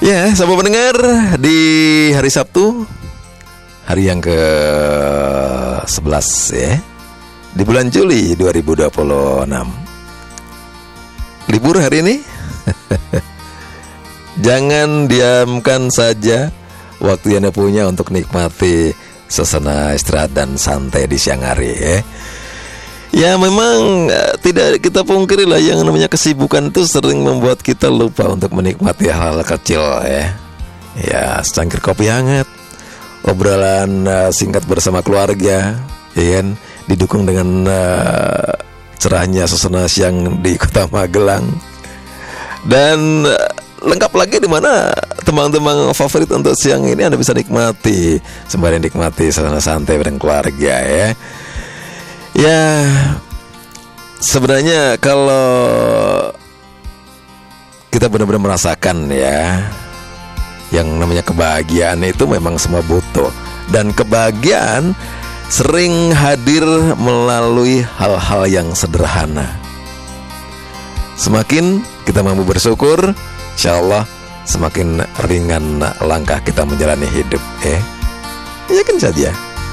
Ya, sahabat pendengar, di hari Sabtu, hari yang ke-11 ya, di bulan Juli 2026. Libur hari ini. Jangan diamkan saja waktu yang Anda punya untuk nikmati suasana istirahat dan santai di siang hari ya. Ya memang tidak kita pungkiri lah, yang namanya kesibukan itu sering membuat kita lupa untuk menikmati hal-hal kecil ya. Ya, secangkir kopi hangat, obrolan singkat bersama keluarga, ya kan, didukung dengan cerahnya suasana siang di Kota Magelang. Dan lengkap lagi di mana teman-teman favorit untuk siang ini Anda bisa nikmati sembari nikmati suasana santai bareng keluarga ya. Ya, sebenarnya kalau kita benar-benar merasakan ya, yang namanya kebahagiaan itu memang semua butuh. Dan kebahagiaan sering hadir melalui hal-hal yang sederhana. Semakin kita mampu bersyukur, insya Allah semakin ringan langkah kita menjalani hidup ya. Yakin saja.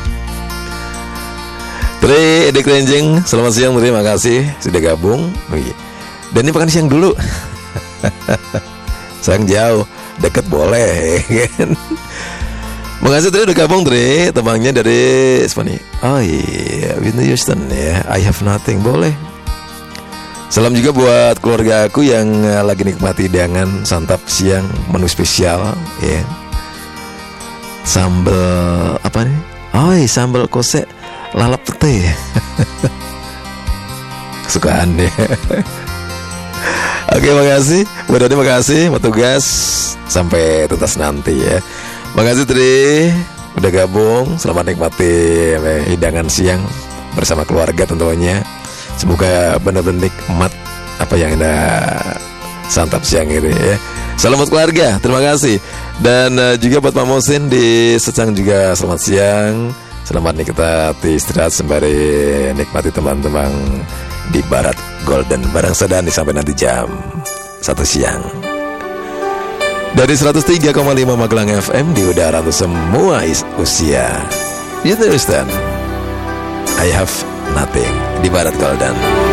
Tri Edik Renjeng, selamat siang, terima kasih sudah gabung. Dan ini makan siang dulu. Sayang jauh, deket boleh kan? Makasih Tri udah gabung Tri, temannya dari Spani. Oh iya, Whitney Houston ya, I Have Nothing, boleh. Salam juga buat keluarga aku yang lagi nikmati hidangan santap siang, menu spesial ya. Sambal apa nih? Oh iya, sambal kose lalap pete. Kesukaan deh. Oke, makasih buat Dodi, makasih buat tugas sampai tuntas nanti ya. Makasih Tri udah gabung. Selamat nikmati hidangan siang bersama keluarga tentunya. Semoga benar-benar nikmat apa yang Anda santap siang ini ya. Salam buat keluarga, terima kasih. Dan juga buat Pak Musin di Secang juga selamat siang. Selamat nikmati istirahat sembari nikmati teman-teman di Barat Golden bareng Sedani sampai nanti jam 1 siang. Dari 103,5 Magelang FM di udara untuk semua usia. You understand? I Have Nothing di Barat Golden.